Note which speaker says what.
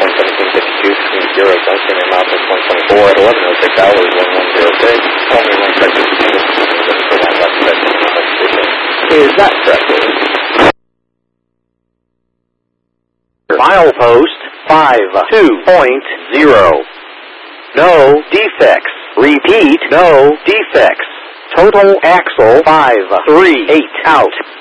Speaker 1: 11752, 0, Duncan, and Office 124 at 1106 hours, 1106. Tell me one second, for one left second. Is that correct?
Speaker 2: Milepost 52.0. No defects. Repeat, no defects. Total axle 538 out.